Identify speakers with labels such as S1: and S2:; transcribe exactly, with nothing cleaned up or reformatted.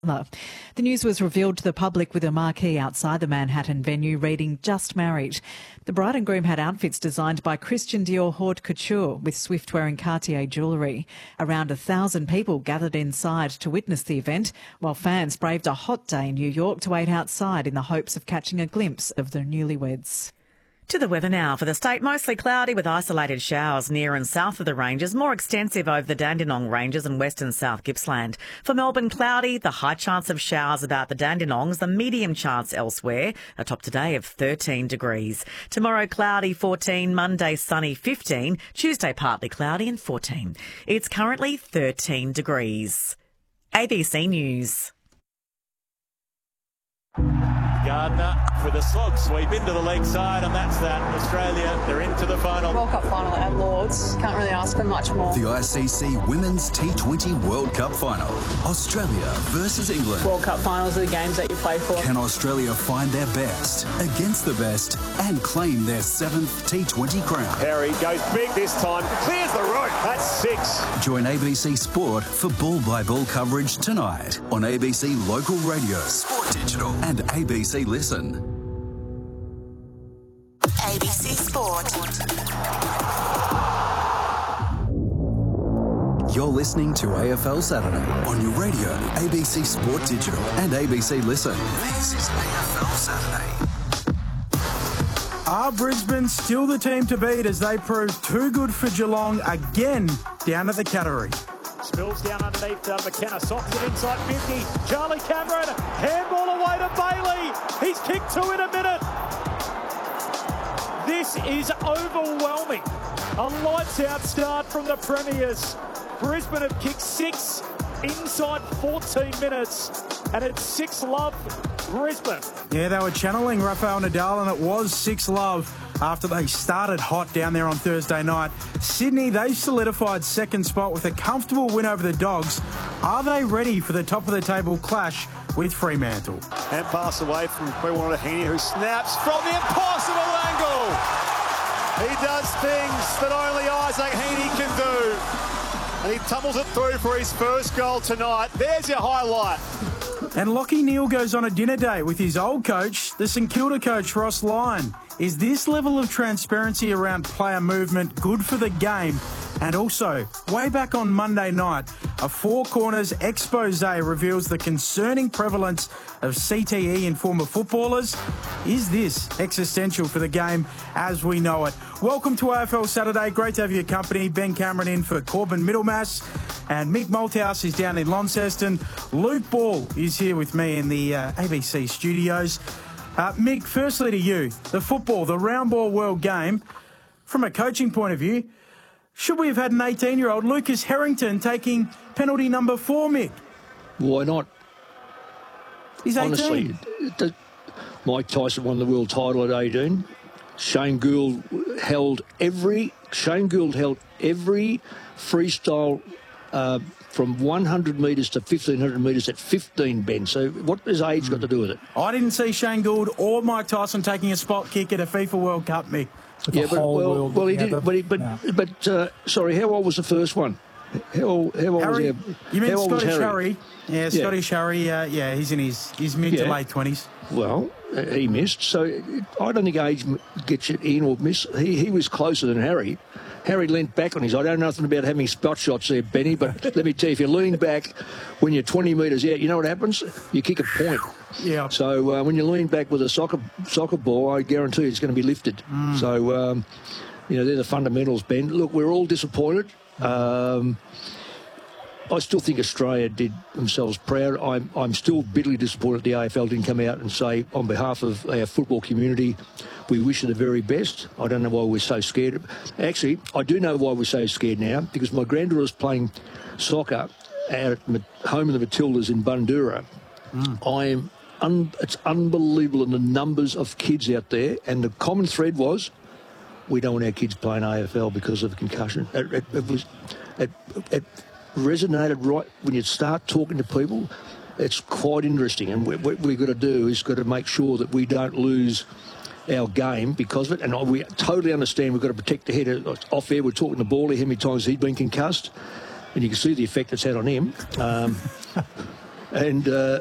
S1: The news was revealed to the public with a marquee outside the Manhattan venue reading "Just Married." The bride and groom had outfits designed by Christian Dior Haute Couture with Swift-wearing Cartier jewellery. Around a thousand people gathered inside to witness the event, while fans braved a hot day in New York to wait outside in the hopes of catching a glimpse of the newlyweds.
S2: To the weather now. For the state, mostly cloudy with isolated showers near and south of the ranges, more extensive over the Dandenong Ranges and western South Gippsland. For Melbourne, cloudy, the high chance of showers about the Dandenongs, the medium chance elsewhere, a top today of thirteen degrees. Tomorrow, cloudy, fourteen, Monday, sunny, fifteen, Tuesday, partly cloudy and fourteen. It's currently thirteen degrees. A B C News.
S3: Gardner for the slog sweep into the leg side, and that's that. Australia, they're into the final.
S4: World Cup final at Lords. Can't really ask for much more.
S5: The I C C Women's T twenty World Cup final. Australia versus England.
S4: World Cup finals are the games that you play for.
S5: Can Australia find their best against the best and claim their seventh T twenty crown?
S3: Harry goes big this time. Clears the road. That's six.
S5: Join A B C Sport for ball-by-ball coverage tonight on A B C Local Radio, Sport Digital and A B C Listen.
S6: A B C Sport.
S5: You're listening to A F L Saturday on your radio, A B C Sport Digital and A B C Listen. This is A F L Saturday.
S7: Are Brisbane still the team to beat as they prove too good for Geelong again down at the Cattery?
S3: Spills down underneath uh, McKenna. Softens it inside fifty. Charlie Cameron. Handball away to Bailey. He's kicked two in a minute. This is overwhelming. A lights-out start from the Premiers. Brisbane have kicked six inside fourteen minutes. And it's six love Brisbane.
S7: Yeah, they were channeling Rafael Nadal, and it was six love after they started hot down there on Thursday night. Sydney, they've solidified second spot with a comfortable win over the Dogs. Are they ready for the top-of-the-table clash with Fremantle?
S3: And pass away from Quirwan Heaney, who snaps from the impossible angle. He does things that only Isaac Heaney can do. And he tumbles it through for his first goal tonight. There's your highlight.
S7: And Lachie Neale goes on a dinner date with his old coach, the St Kilda coach, Ross Lyon. Is this level of transparency around player movement good for the game? And also, way back on Monday night, a Four Corners expose reveals the concerning prevalence of C T E in former footballers. Is this existential for the game as we know it? Welcome to A F L Saturday. Great to have your company. Ben Cameron in for Corbin Middlemass. And Mick Malthouse is down in Launceston. Luke Ball is here with me in the uh, A B C studios. Uh, Mick, firstly to you, the football, the round ball world game, from a coaching point of view, should we have had an eighteen-year-old Lucas Harrington taking penalty number four, Mick?
S8: Why not?
S7: He's eighteen.
S8: Honestly, Mike Tyson won the world title at eighteen. Shane Gould held every Shane Gould held every freestyle uh, from one hundred metres to fifteen hundred metres at fifteen, Ben. So what has age mm. got to do with it?
S7: I didn't see Shane Gould or Mike Tyson taking a spot kick at a FIFA World Cup, Mick.
S8: Yeah, but well, well, he did. But he, but yeah. but uh, sorry, how old was the first one? How old, how old
S7: Harry,
S8: was he?
S7: You mean
S8: how
S7: Scottish
S8: Harry?
S7: Harry? Yeah, Scottish yeah. Harry. Uh, yeah, he's in his his mid yeah. to late twenties.
S8: Well, uh, he missed. So I don't think age gets you in or miss. He he was closer than Harry. Harry leant back on his. I don't know nothing about having spot shots there, Benny, but let me tell you, if you're leaning back when you're twenty metres out, you know what happens? You kick a point.
S7: Yeah.
S8: So uh, when you lean back with a soccer soccer ball, I guarantee it's going to be lifted. Mm. So, um, you know, they're the fundamentals, Ben. Look, we're all disappointed. Um, I still think Australia did themselves proud. I'm, I'm still bitterly disappointed the A F L didn't come out and say, on behalf of our football community, we wish you the very best. I don't know why we're so scared. Actually, I do know why we're so scared now, because my granddaughter is playing soccer out at home of the Matildas in Bundoora. Mm. I am, un, it's unbelievable in the numbers of kids out there, and the common thread was, we don't want our kids playing A F L because of concussion. It, it, it was, it, it resonated right when you start talking to people. It's quite interesting, and what we've got to do is got to make sure that we don't lose our game because of it. And we totally understand we've got to protect the head. Off air, we're talking to Bally how many times he's been concussed, and you can see the effect it's had on him. Um, and uh,